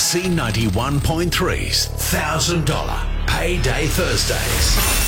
C91.3's $1,000 Payday Thursdays.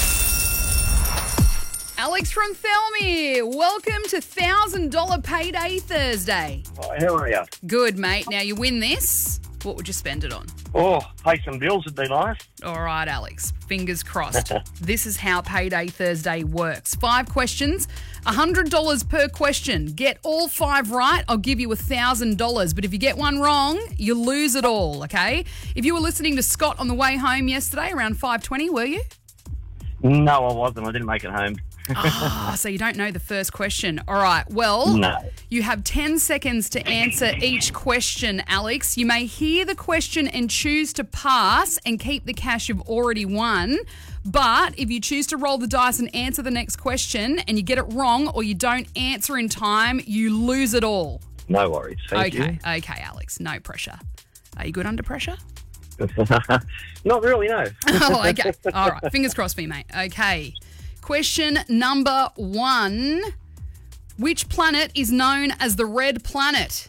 Alex from Thelmy, welcome to $1,000 Payday Thursday. Hi, how are you? Good, mate. Now you win this. What would you spend it on? Oh, pay some bills would be nice. All right, Alex. Fingers crossed. This is how Payday Thursday works. 5 questions, $100 per question. Get all 5 right, I'll give you $1,000. But if you get one wrong, you lose it all, okay? If you were listening to Scott on the way home yesterday around 5:20, were you? No, I wasn't. I didn't make it home. So you don't know the first question. All right, well, No. You have 10 seconds to answer each question, Alex. You may hear the question and choose to pass and keep the cash you've already won. But if you choose to roll the dice and answer the next question and you get it wrong or you don't answer in time, you lose it all. No worries. Thank you. Okay, Alex, no pressure. Are you good under pressure? Not really, no. Oh, okay. All right, fingers crossed for you, mate. Okay. Question number 1. Which planet is known as the red planet?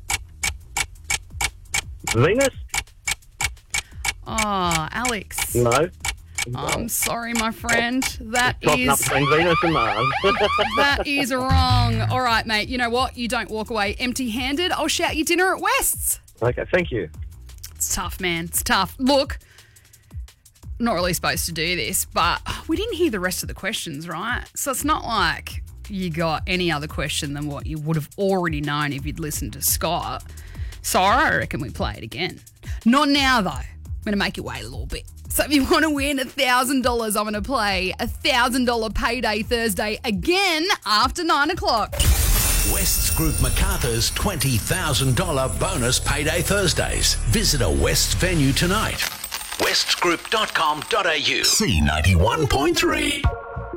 Venus? Oh, Alex. No. I'm sorry, my friend. That Tossing up is between Venus and Mars. that is wrong. All right, mate. You know what? You don't walk away empty-handed. I'll shout you dinner at West's. Okay, thank you. It's tough, man. It's tough. Look, not really supposed to do this, but we didn't hear the rest of the questions, right? So it's not like you got any other question than what you would have already known if you'd listened to Scott. So I reckon we play it again. Not now, though. I'm going to make you wait a little bit. So if you want to win $1,000, I'm going to play $1,000 Payday Thursday again after 9 o'clock. West's Group Macarthur's $20,000 bonus Payday Thursdays. Visit a West venue tonight. westgroup.com.au. C91.3.